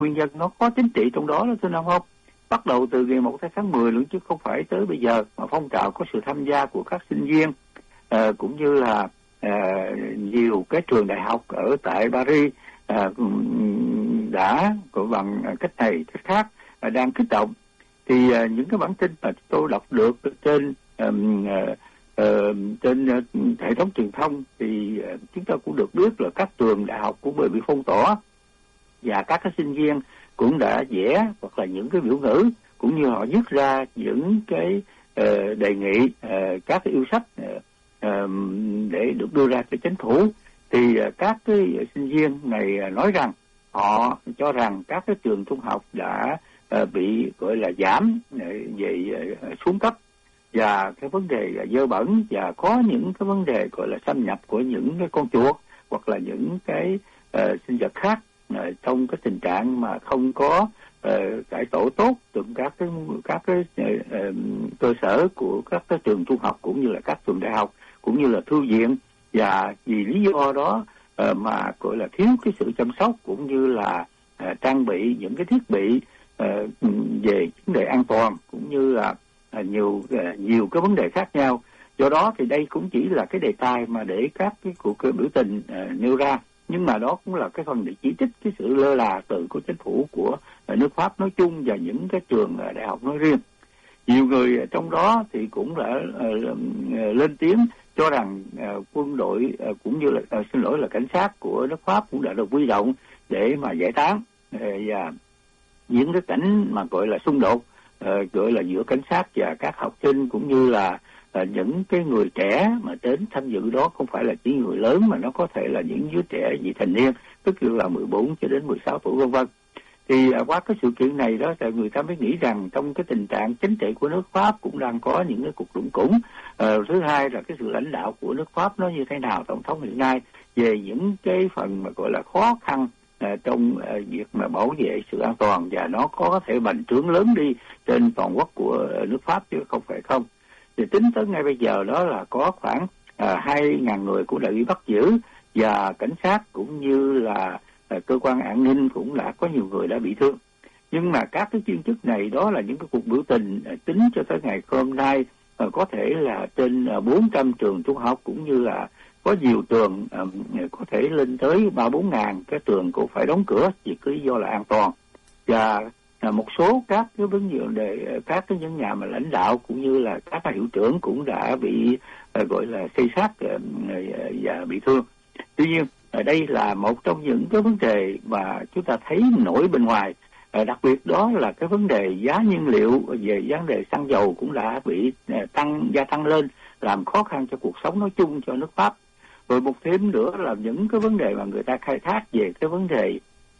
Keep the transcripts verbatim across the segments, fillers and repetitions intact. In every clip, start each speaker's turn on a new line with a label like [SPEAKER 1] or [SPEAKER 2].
[SPEAKER 1] nguyên nhân nó có chính trị trong đó đó thưa Nam Phong. Bắt đầu từ ngày một tháng mười luôn chứ không phải tới bây giờ, mà phong trào có sự tham gia của các sinh viên uh, cũng như là uh, nhiều cái trường đại học ở tại Paris uh, đã bằng cách này cách khác uh, đang kích động. Thì uh, những cái bản tin mà tôi đọc được trên um, uh, uh, trên uh, hệ thống truyền thông thì uh, chúng ta cũng được biết là các trường đại học cũng bị phong tỏa, và các cái sinh viên cũng đã vẽ hoặc là những cái biểu ngữ cũng như họ viết ra những cái uh, đề nghị uh, các cái yêu sách uh, uh, để được đưa ra cho chính phủ. Thì uh, các cái sinh viên này nói rằng họ cho rằng các cái trường trung học đã uh, bị gọi là giảm uh, về uh, xuống cấp, và cái vấn đề uh, dơ bẩn, và có những cái vấn đề gọi là xâm nhập của những cái con chuột hoặc là những cái uh, sinh vật khác uh, trong cái tình trạng mà không có uh, cải tổ tốt từ các cái các cái uh, uh, cơ sở của các cái trường trung học cũng như là các trường đại học cũng như là thư viện. Và vì lý do đó uh, mà gọi là thiếu cái sự chăm sóc cũng như là uh, trang bị những cái thiết bị uh, về vấn đề an toàn cũng như là uh, nhiều uh, nhiều cái vấn đề khác nhau. Do đó thì đây cũng chỉ là cái đề tài mà để các cái cuộc biểu tình uh, nêu ra, nhưng mà đó cũng là cái phần để chỉ trích cái sự lơ là từ của chính phủ của uh, nước Pháp nói chung và những cái trường uh, đại học nói riêng. Nhiều người uh, trong đó thì cũng đã uh, uh, lên tiếng cho rằng uh, quân đội uh, cũng như là uh, xin lỗi là cảnh sát của nước Pháp cũng đã được huy động để mà giải tán uh, và những cái cảnh mà gọi là xung đột uh, gọi là giữa cảnh sát và các học sinh cũng như là uh, những cái người trẻ mà đến tham dự đó không phải là chỉ người lớn mà nó có thể là những đứa trẻ vị thành niên, tức là mười bốn cho đến mười sáu tuổi vân vân. Thì uh, qua cái sự kiện này đó thì người ta mới nghĩ rằng trong cái tình trạng chính trị của nước Pháp cũng đang có những cái cuộc đụng củng. Uh, thứ hai là cái sự lãnh đạo của nước Pháp nó như thế nào, tổng thống hiện nay về những cái phần mà gọi là khó khăn uh, trong uh, việc mà bảo vệ sự an toàn, và nó có thể bành trướng lớn đi trên toàn quốc của uh, nước Pháp chứ không phải không. Thì tính tới ngay bây giờ đó là có khoảng hai uh, ngàn người cũng đã bị bắt giữ, và cảnh sát cũng như là uh, cơ quan an ninh cũng đã có nhiều người đã bị thương. Nhưng mà các cái chuyên chức này đó là những cái cuộc biểu tình uh, tính cho tới ngày hôm nay uh, có thể là trên uh, bốn trăm trường trung học, cũng như là có nhiều trường uh, có thể lên tới ba bốn ngàn cái trường cũng phải đóng cửa vì cứ lý do là an toàn. Và uh, một số các cái vấn đề uh, các cái những nhà mà lãnh đạo cũng như là các cái hiệu trưởng cũng đã bị uh, gọi là xây sát uh, và bị thương. Tuy nhiên ở đây là một trong những cái vấn đề mà chúng ta thấy nổi bên ngoài, à, đặc biệt đó là cái vấn đề giá nhiên liệu về vấn đề xăng dầu cũng đã bị à, tăng gia tăng lên, làm khó khăn cho cuộc sống nói chung cho nước Pháp. Rồi một thêm nữa là những cái vấn đề mà người ta khai thác về cái vấn đề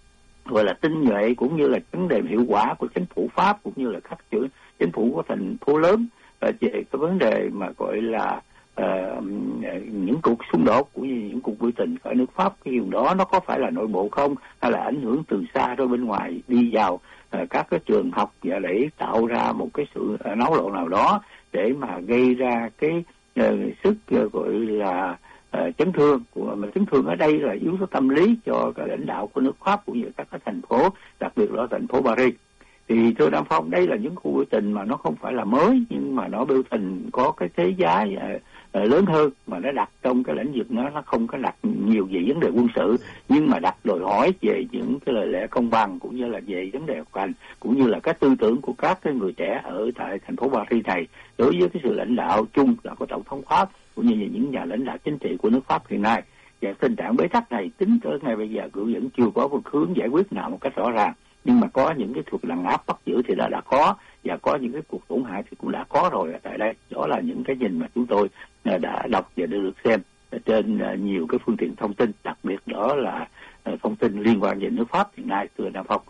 [SPEAKER 1] gọi là tinh nhuệ cũng như là vấn đề hiệu quả của chính phủ Pháp cũng như là các chính phủ của thành phố lớn về cái vấn đề mà gọi là Uh, những cuộc xung đột cũng như những cuộc biểu tình ở nước Pháp, cái điều đó nó có phải là nội bộ không, hay là ảnh hưởng từ xa ra bên ngoài đi vào uh, các cái trường học và để tạo ra một cái sự uh, náo loạn nào đó để mà gây ra cái uh, sức uh, gọi là uh, chấn thương. Mà chấn thương ở đây là yếu tố tâm lý cho cái lãnh đạo của nước Pháp cũng như các cái thành phố, đặc biệt là thành phố Paris. Thì thưa Nam Phong, đây là những cuộc biểu tình mà nó không phải là mới, nhưng mà nó biểu tình có cái thế giá uh, lớn hơn, mà nó đặt trong cái lĩnh vực nó nó không có đặt nhiều về vấn đề quân sự, nhưng mà đặt đòi hỏi về những cái lời lẽ công bằng cũng như là về vấn đề học hành cũng như là cái tư tưởng của các cái người trẻ ở tại thành phố Paris này đối với cái sự lãnh đạo chung là của tổng thống Pháp cũng như những nhà lãnh đạo chính trị của nước Pháp hiện nay. Và tình trạng bế tắc này tính tới ngày bây giờ cũng vẫn chưa có một hướng giải quyết nào một cách rõ ràng, nhưng mà có những cái cuộc lấn áp bắt giữ thì đã đã có, và có những cái cuộc tổn hại thì cũng đã có rồi ở tại đây. Đó là những cái nhìn mà chúng tôi đã đọc và được xem trên nhiều cái phương tiện thông tin, đặc biệt đó là thông tin liên quan về nước Pháp hiện nay, thưa Nam Phong.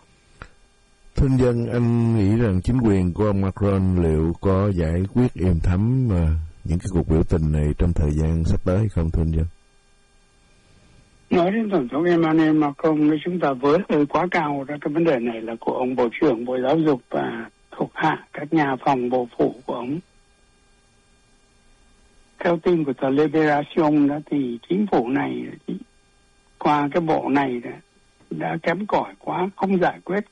[SPEAKER 2] Thưa dân, anh nghĩ rằng chính quyền của ông Macron liệu có giải quyết êm thấm uh, những cái cuộc biểu tình này trong thời gian sắp tới hay không, thưa dân?
[SPEAKER 3] Nói đến Tổng thống Emmanuel Macron, nếu chúng ta với hơi quá cao ra cái vấn đề này là của ông Bộ trưởng Bộ Giáo dục và thuộc hạ các nhà phòng bộ phủ của ông. Theo tin của tờ Libération đó thì chính phủ này qua cái bộ này đó đã kém cỏi quá, không giải quyết